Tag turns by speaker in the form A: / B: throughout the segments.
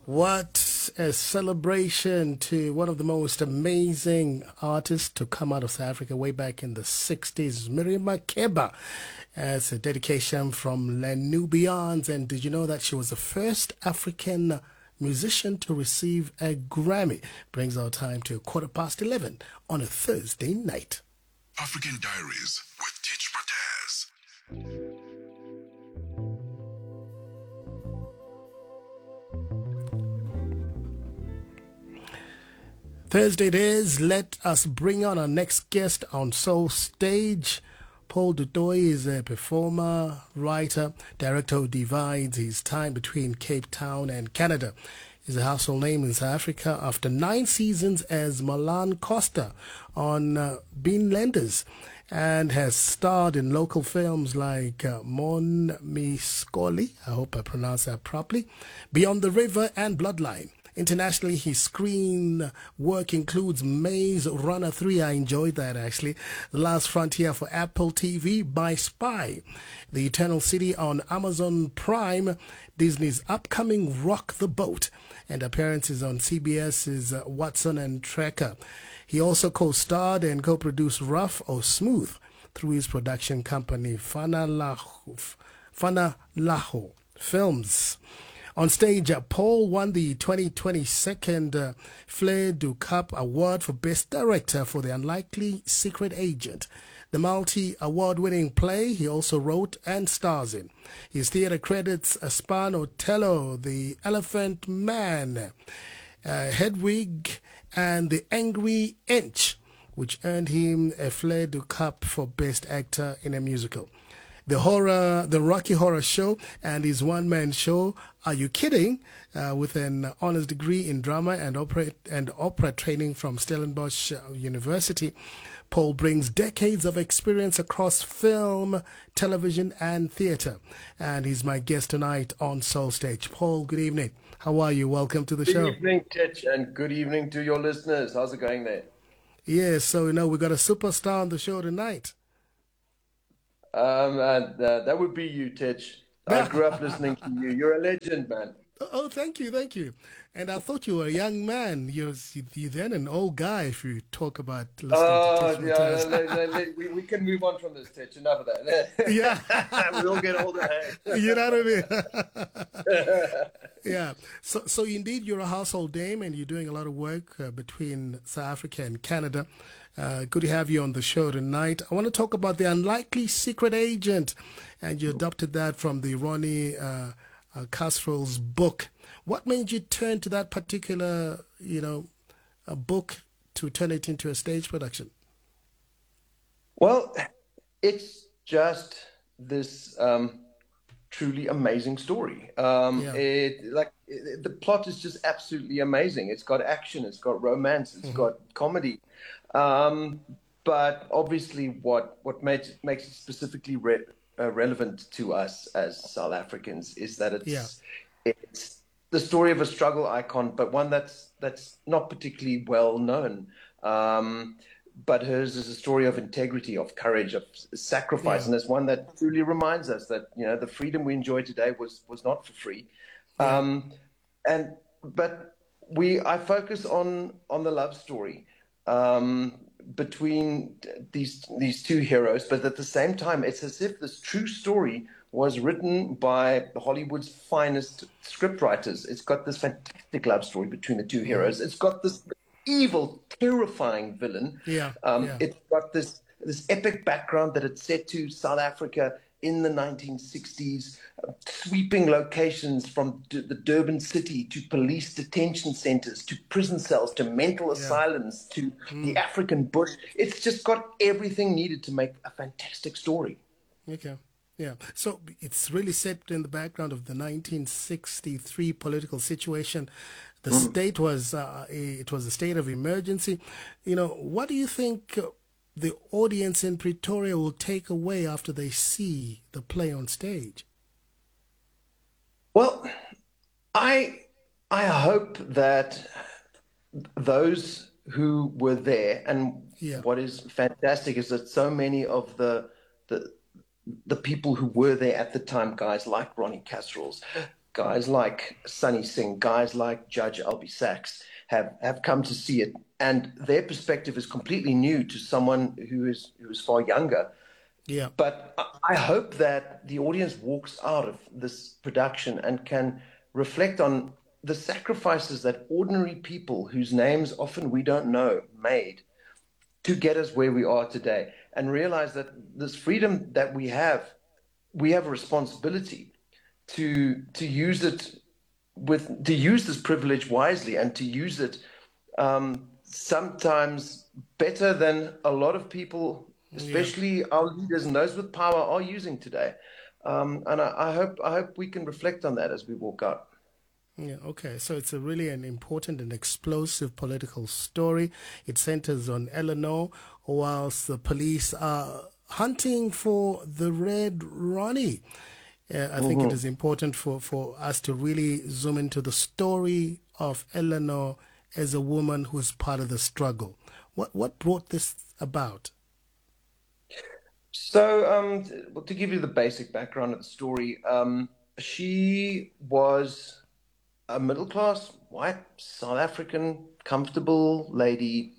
A: What a celebration to one of the most amazing artists to come out of South Africa way back in the 60s, Miriam Makeba. As a dedication from Lenubians. And did you know that she was the first African musician to receive a Grammy? Brings our time to 11:15 on a Thursday night.
B: African Diaries with Teach Mataz.
A: Thursday it is. Let us bring on our next guest on Soul Stage. Paul Du Toit is a performer, writer, director who divides his time between Cape Town and Canada. He's a household name in South Africa after 9 seasons as Malan Costa on Bean Lenders, and has starred in local films like Mon Miscoli, I hope I pronounced that properly, Beyond the River and Bloodline. Internationally, his screen work includes Maze Runner 3. I enjoyed that, actually. The Last Frontier for Apple TV, by Spy. The Eternal City on Amazon Prime. Disney's upcoming Rock the Boat. And appearances on CBS's Watson and Trekker. He also co-starred and co-produced Rough or Smooth through his production company Fana Laho Films. On stage, Paul won the 2022 Fleur du Cap Award for Best Director for The Unlikely Secret Agent, the multi-award-winning play he also wrote and stars in. His theatre credits span Othello, The Elephant Man, Hedwig, and The Angry Inch, which earned him a Fleur du Cap for Best Actor in a Musical. The Rocky Horror Show and his one-man show, Are You Kidding?, with an honors degree in drama and opera training from Stellenbosch University. Paul brings decades of experience across film, television, and theatre, and he's my guest tonight on Soul Stage. Paul, good evening. How are you? Welcome to the show.
C: Good evening, Titch, and good evening to your listeners. How's it going there?
A: Yeah, so we got a superstar on the show tonight.
C: That would be you, Titch. I grew up listening to you. You're a legend, man.
A: Oh, thank you. And I thought you were a young man. You're then an old guy if you talk about listening to Titch.
C: We can move on from this, Titch. Enough of that.
A: Yeah.
C: We all get older. Hey?
A: You know what I mean? Yeah. So indeed, you're a household name and you're doing a lot of work between South Africa and Canada. Good to have you on the show tonight. I want to talk about The Unlikely Secret Agent, and you adopted that from the Ronnie Castrol's book. What made you turn to that particular, a book to turn it into a stage production?
C: Well, it's just this truly amazing story. The plot is just absolutely amazing. It's got action, it's got romance, it's got comedy. But obviously what makes it specifically relevant to us as South Africans is that it's the story of a struggle icon, but one that's not particularly well known. But hers is a story of integrity, of courage, of sacrifice, and it's one that truly reminds us that the freedom we enjoy today was not for free. But I focus on the love story between these two heroes, but at the same time, it's as if this true story was written by Hollywood's finest scriptwriters. It's got this fantastic love story between the two heroes. It's got this evil, terrifying villain. It's got this epic background that it's set to South Africa in the 1960s, sweeping locations from the Durban city to police detention centers, to prison cells, to mental asylums, to the African bush. It's just got everything needed to make a fantastic story.
A: Okay. Yeah, so it's really set in the background of the 1963 political situation. The state was it was a state of emergency. What do you think the audience in Pretoria will take away after they see the play on stage?
C: Well, I hope that those who were there, and what is fantastic is that so many of the people who were there at the time, guys like Ronnie Casserols, guys like Sunny Singh, guys like Judge Albie Sachs have come to see it, and their perspective is completely new to someone who is far younger.
A: Yeah.
C: But I hope that the audience walks out of this production and can reflect on the sacrifices that ordinary people, whose names often we don't know, made to get us where we are today, and realize that this freedom that we have a responsibility to use it to use this privilege wisely, and to use it sometimes better than a lot of people,
A: Yeah.
C: especially our leaders and those with power, are using today. And I hope we can reflect on that as we walk out.
A: Yeah, okay. So it's a really an important and explosive political story. It centers on Eleanor, whilst the police are hunting for the Red Ronnie. I think it is important for us to really zoom into the story of Eleanor as a woman who's part of the struggle. What brought this about?
C: So, well, to give you the basic background of the story, she was a middle class, white, South African, comfortable lady,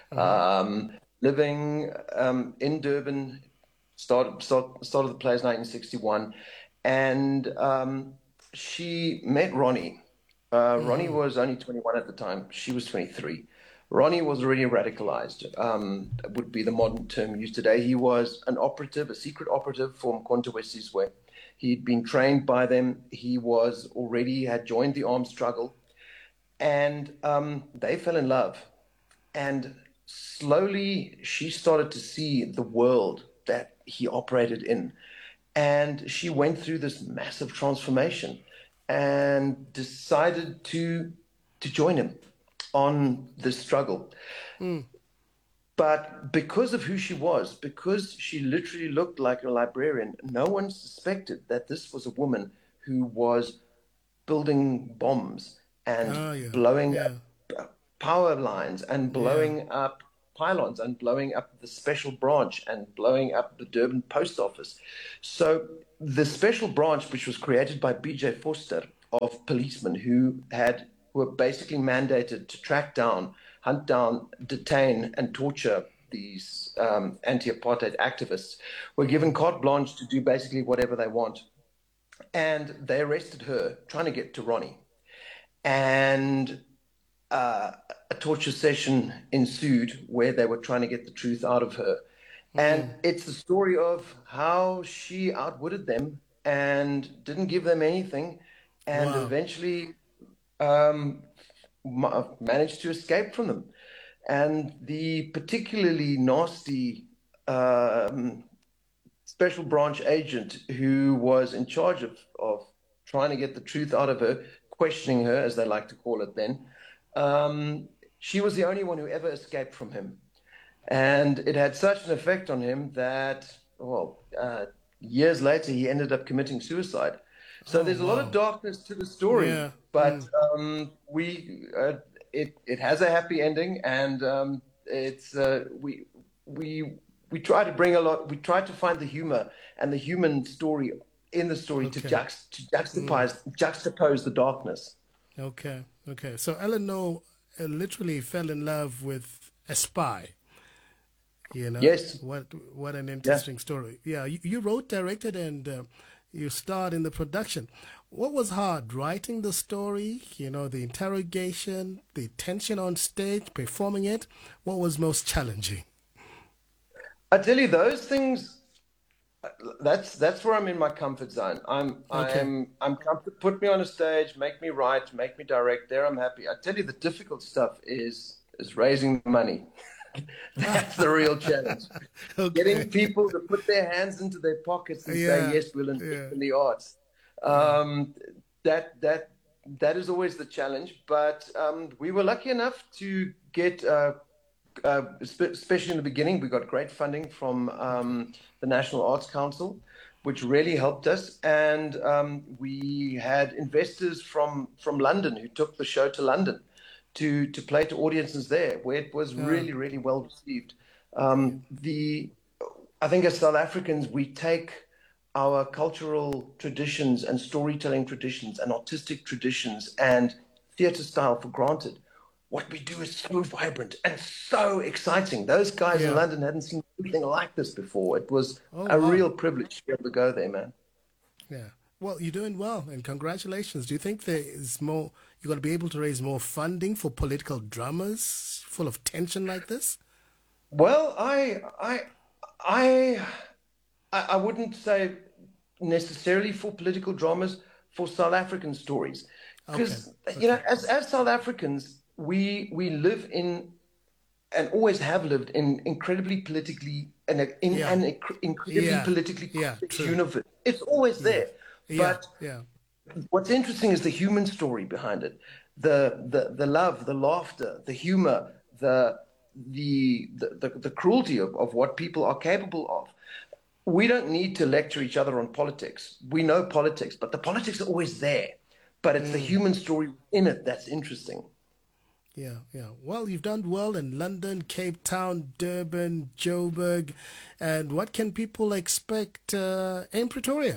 C: living in Durban. Started the play in 1961, and she met Ronnie. Ronnie was only 21 at the time. She was 23. Ronnie was already radicalized, would be the modern term used today. He was an operative, a secret operative for Mkhonto weSizwe. He'd been trained by them. He was already had joined the armed struggle, and they fell in love. And slowly, she started to see the world that he operated in, and she went through this massive transformation, and decided to join him on this struggle. But because of who she was, because she literally looked like a librarian, no one suspected that this was a woman who was building bombs and
A: Oh, yeah,
C: blowing
A: yeah,
C: up power lines and
A: yeah.
C: blowing up pylons and blowing up the special branch and blowing up the Durban post office. So the special branch, which was created by BJ Foster, of policemen who were basically mandated to track down, hunt down, detain, and torture these anti-apartheid activists, were given carte blanche to do basically whatever they want. And they arrested her, trying to get to Ronnie. And a torture session ensued where they were trying to get the truth out of her. And it's the story of how she outwitted them and didn't give them anything, and
A: Wow.
C: eventually managed to escape from them. And the particularly nasty special branch agent who was in charge of trying to get the truth out of her, questioning her, as they like to call it then, she was the only one who ever escaped from him. And it had such an effect on him that, well, years later, he ended up committing suicide. So
A: Oh,
C: there's a lot of
A: wow.
C: darkness to the story,
A: Yeah.
C: but it has a happy ending, and it's we try to bring a lot. We try to find the humor and the human story in the story to
A: Okay.
C: juxtapose the darkness.
A: Okay. Okay. So Eleanor literally fell in love with a spy. You know
C: Yes,
A: what an
C: yeah.
A: interesting story. Yeah, you wrote, directed, and you starred in the production. What was hard writing the story? You know, the interrogation, the tension on stage, performing it. What was most challenging?
C: I tell you, those things. That's where I'm in my comfort zone.
A: Okay.
C: I'm comfort. Put me on a stage, make me write, make me direct. There, I'm happy. I tell you, the difficult stuff is raising money. That's the real challenge.
A: Okay.
C: Getting people to put their hands into their pockets and say,
A: Yeah.
C: yes, we'll invest
A: Yeah.
C: in the arts.
A: Yeah.
C: Um, that that that is always the challenge. But we were lucky enough to get, especially in the beginning, we got great funding from
A: Okay.
C: the National Arts Council, which really helped us. And we had investors from London who took the show to London to play to audiences there, where it was
A: Ah.
C: really, really well received.
A: Yeah.
C: The I think as South Africans, we take our cultural traditions and storytelling traditions and artistic traditions and theatre style for granted. What we do is so vibrant and so exciting. Those guys in
A: Yeah.
C: London hadn't seen anything like this before. It was
A: Oh,
C: a
A: wow.
C: real privilege to be able to go there, man.
A: Yeah. Well, you're doing well, and congratulations. Do you think there is more, you're going to be able to raise more funding for political dramas full of tension like this?
C: Well, I, I wouldn't say necessarily for political dramas, for South African stories,
A: Okay.
C: because
A: Okay.
C: as South Africans, we live in and always have lived in incredibly politically and in
A: Yeah.
C: incredibly
A: Yeah.
C: politically
A: Yeah.
C: complex
A: True.
C: universe. It's always
A: Yeah.
C: there,
A: Yeah.
C: but
A: Yeah.
C: what's interesting is the human story behind it, the love, the laughter, the humor, the cruelty of what people are capable of. We don't need to lecture each other on politics. We know politics, but the politics are always there. But it's the
A: Mm.
C: human story in it that's interesting.
A: Yeah. Yeah. Well, you've done well in London, Cape Town, Durban, Joburg. And what can people expect in Pretoria?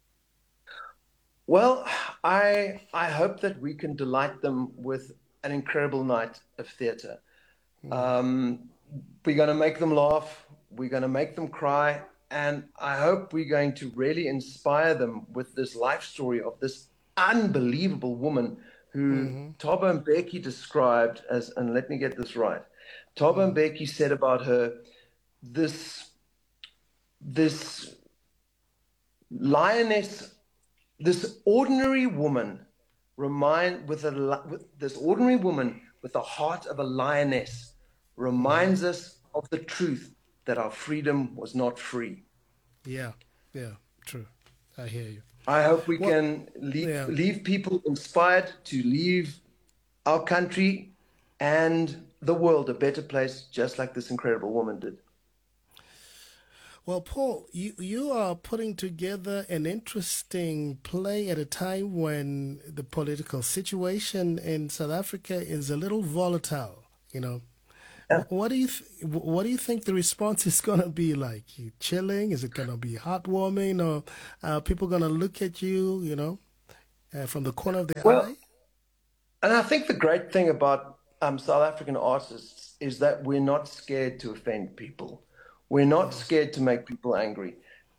C: Well, I hope that we can delight them with an incredible night of theatre.
A: Mm.
C: Um, we're going to make them laugh. We're going to make them cry. And I hope we're going to really inspire them with this life story of this unbelievable woman who
A: Mm-hmm.
C: Thabo Mbeki described as, and let me get this right. Thabo
A: Mm.
C: Mbeki said about her, this, this lioness, this ordinary woman with this ordinary woman with the heart of a lioness
A: Mm-hmm.
C: reminds us of the truth that our freedom was not free.
A: Yeah. Yeah. True. I hear you.
C: I hope we
A: Well,
C: can
A: yeah.
C: leave people inspired to leave our country and the world a better place, just like this incredible woman did.
A: Well, Paul, you are putting together an interesting play at a time when the political situation in South Africa is a little volatile. You know,
C: Yeah.
A: what do you think the response is going to be like? You chilling? Is it going to be heartwarming, or people going to look at you? From the corner of their
C: Well,
A: eye?
C: and I think the great thing about South African artists is that we're not scared to offend people. We're not
A: Yeah.
C: scared to make people angry.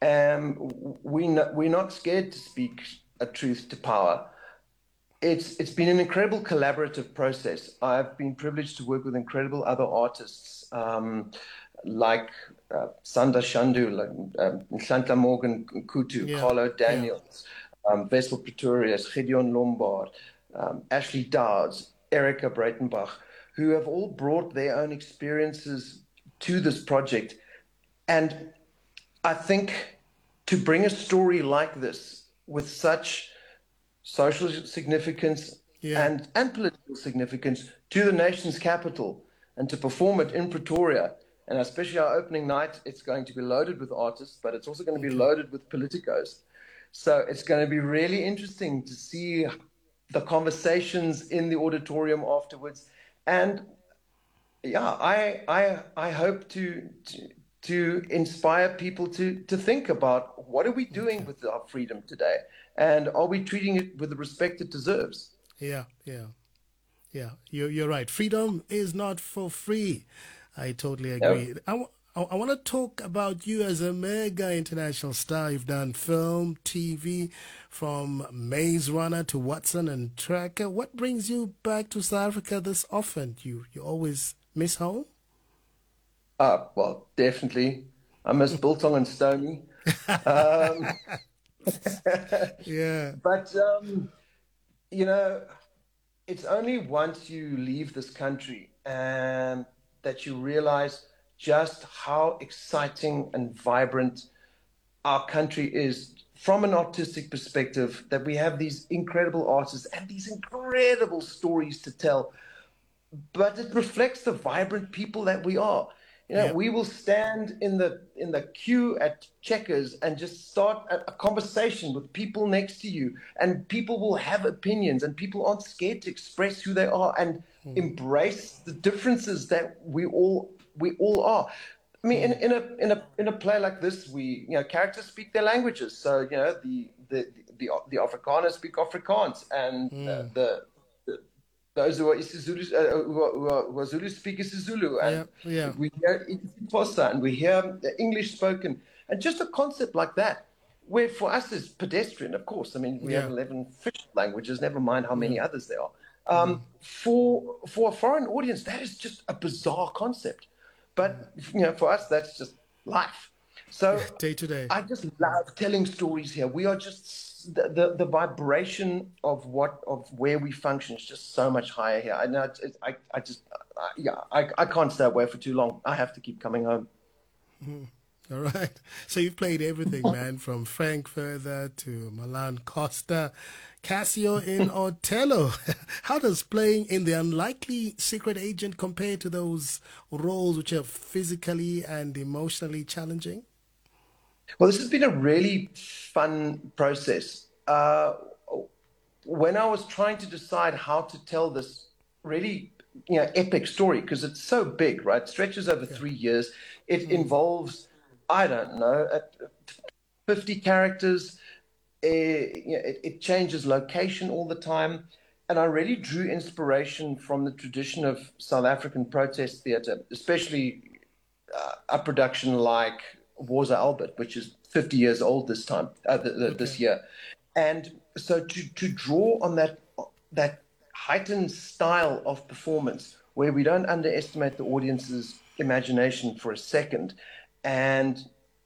C: We're not scared to speak a truth to power. It's been an incredible collaborative process. I've been privileged to work with incredible other artists like Sanda Shandu, like Nhlanhla Morgan Kutu,
A: Yeah.
C: Carlo
A: Yeah.
C: Daniels, Wessel Pretorius, Gideon Lombard, Ashley Dowds, Erica Breitenbach, who have all brought their own experiences to this project. And I think to bring a story like this with such social significance
A: Yeah.
C: and political significance to the nation's capital and to perform it in Pretoria. And especially our opening night, it's going to be loaded with artists, but it's also going to be
A: Okay.
C: loaded with politicos. So it's going to be really interesting to see the conversations in the auditorium afterwards. And yeah, I hope to inspire people to think about what are we doing
A: Okay.
C: with our freedom today, and are we treating it with the respect it deserves?
A: Yeah. Yeah. Yeah, you're right. Freedom is not for free. I totally
C: No?
A: agree. I want to talk about you as a mega international star. You've done film, TV, from Maze Runner to Watson and Tracker. What brings you back to South Africa this often? You always miss home?
C: Well, definitely. I miss Biltong and Stony. Um,
A: Yeah,
C: but, you know, it's only once you leave this country that you realize just how exciting and vibrant our country is from an artistic perspective, that we have these incredible artists and these incredible stories to tell, but it reflects the vibrant people that we are.
A: yeah,
C: We will stand in the queue at Checkers and just start a conversation with people next to you, and people will have opinions, and people aren't scared to express who they are and
A: mm,
C: embrace the differences that we all are. I mean, in a play like this, characters speak their languages. So the Afrikaners speak Afrikaans, and the those who are isiZulu, who are Zulu speak isiZulu, and
A: Yeah, yeah,
C: we hear isiXhosa, and we hear the English spoken, and just a concept like that, where for us is pedestrian, of course. I mean, we have
A: yeah,
C: 11 official languages, never mind how
A: yeah.
C: many others there are. For a foreign audience, that is just a bizarre concept. But for us, that's just life.
A: Yeah,
C: So
A: day to day.
C: I just love telling stories here. We are just the vibration of where we function is just so much higher here. I know I just I can't stay away for too long. I have to keep coming home.
A: All right. So you've played everything, man, from Frankfurter to Milan Costa, Cassio in Othello. How does playing in The Unlikely Secret Agent compare to those roles which are physically and emotionally challenging?
C: Well, this has been a really fun process. When I was trying to decide how to tell this really epic story, because it's so big, right? It stretches over
A: Yeah.
C: 3 years. It involves, I don't know, 50 characters. It changes location all the time. And I really drew inspiration from the tradition of South African protest theatre, especially a production like Warza Albert, which is 50 years old this time,
A: Okay.
C: this year. And so to draw on that heightened style of performance where we don't underestimate the audience's imagination for a second, and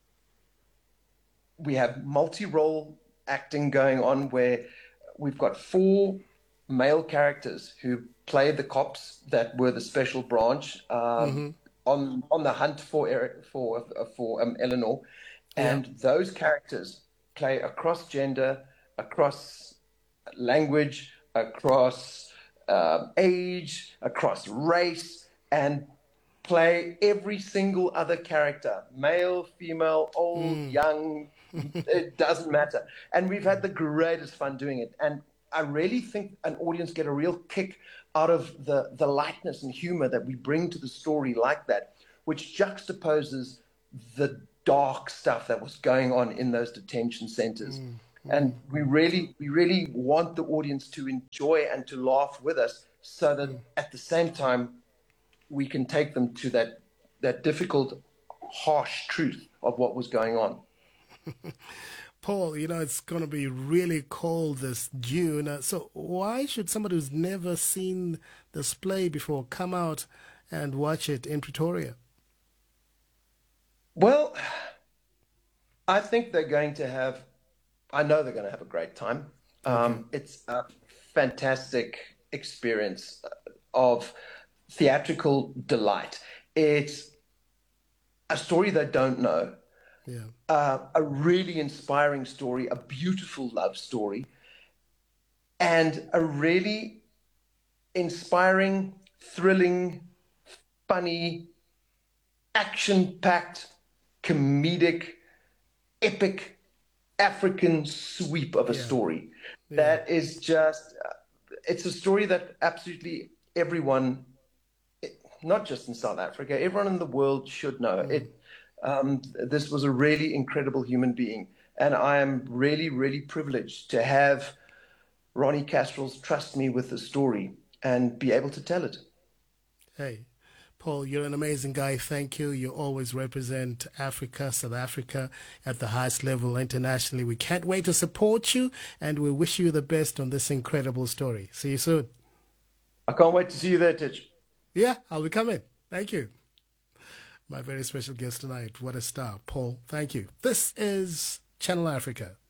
C: we have multi-role acting going on where we've got four male characters who play the cops that were the special branch on the hunt for Eleanor,
A: Yeah.
C: and those characters play across gender, across language, across age, across race, and play every single other character, male, female, old, young, it doesn't matter. And we've had the greatest fun doing it. And I really think an audience get a real kick out of the lightness and humor that we bring to the story like that, which juxtaposes the dark stuff that was going on in those detention centers. And we really want the audience to enjoy and to laugh with us so that at the same time we can take them to that difficult, harsh truth of what was going on.
A: Paul, it's going to be really cold this June. So why should somebody who's never seen this play before come out and watch it in Pretoria?
C: Well, I think they're going to have, I know they're going to have a great time.
A: Okay.
C: It's a fantastic experience of theatrical delight. It's a story they don't know,
A: Yeah.
C: a really inspiring story, a beautiful love story, and a really inspiring, thrilling, funny, action packed, comedic, epic African sweep of a
A: Yeah.
C: story
A: Yeah.
C: that is just, it's a story that absolutely everyone, not just in South Africa, everyone in the world should know. This was a really incredible human being. And I am really, really privileged to have Ronnie Castrals trust me with the story and be able to tell it.
A: Hey, Paul, you're an amazing guy. Thank you. You always represent Africa, South Africa at the highest level internationally. We can't wait to support you and we wish you the best on this incredible story. See you soon.
C: I can't wait to see you there, Titch.
A: Yeah, I'll be coming. Thank you. My very special guest tonight. What a star. Paul, thank you. This is Channel Africa.